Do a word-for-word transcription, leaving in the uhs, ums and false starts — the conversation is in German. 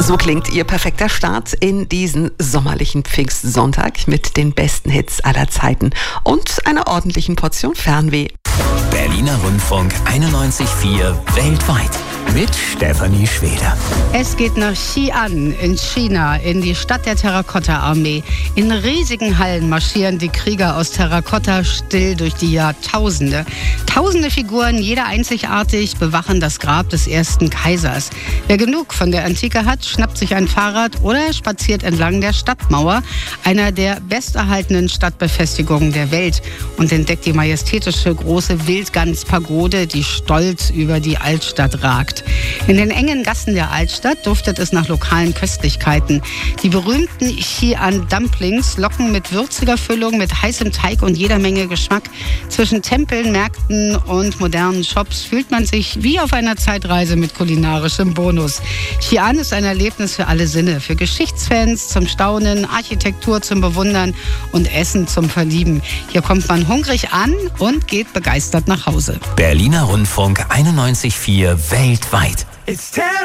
So klingt Ihr perfekter Start in diesen sommerlichen Pfingstsonntag mit den besten Hits aller Zeiten und einer ordentlichen Portion Fernweh. Berliner Rundfunk einundneunzig Komma vier weltweit mit Stefanie Schweder. Es geht nach Xi'an in China, in die Stadt der Terrakotta-Armee. In riesigen Hallen marschieren die Krieger aus Terrakotta still durch die Jahrtausende. Tausende Figuren, jeder einzigartig, bewachen das Grab des ersten Kaisers. Wer genug von der Antike hat, schnappt sich ein Fahrrad oder spaziert entlang der Stadtmauer, einer der besterhaltenen Stadtbefestigungen der Welt, und entdeckt die majestätische große Wildgans-Pagode, die stolz über die Altstadt ragt. In den engen Gassen der Altstadt duftet es nach lokalen Köstlichkeiten. Die berühmten Xi'an Dumplings locken mit würziger Füllung, mit heißem Teig und jeder Menge Geschmack. Zwischen Tempeln, Märkten und modernen Shops fühlt man sich wie auf einer Zeitreise mit kulinarischem Bonus. Xi'an ist ein Erlebnis für alle Sinne, für Geschichtsfans zum Staunen, Architektur zum Bewundern und Essen zum Verlieben. Hier kommt man hungrig an und geht begeistert nach Hause. Berliner Rundfunk einundneunzig Komma vier weltweit.